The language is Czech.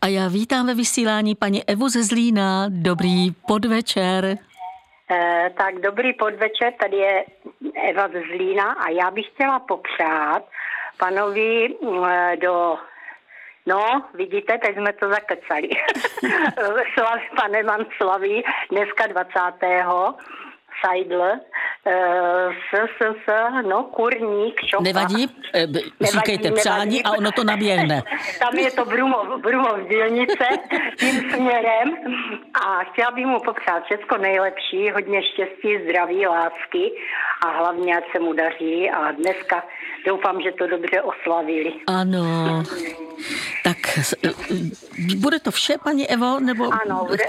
A já vítám ve vysílání paní Evu ze Zlína. Dobrý podvečer. Tak dobrý podvečer, tady je Eva ze Zlína a já bych chtěla popřát panovi No, vidíte, teď jsme to zakecali. Pane Manslaví, dneska 20. Seidl, kurník, šopa. Nevadí, říkejte přání a ono to naběhne. Tam je to Brumov dělnice tím směrem a chtěla bych mu popřát všecko nejlepší, hodně štěstí, zdraví, lásky a hlavně, ať se mu daří a dneska doufám, že to dobře oslavili. Ano. Tak bude to vše, paní Evo? Nebo ano,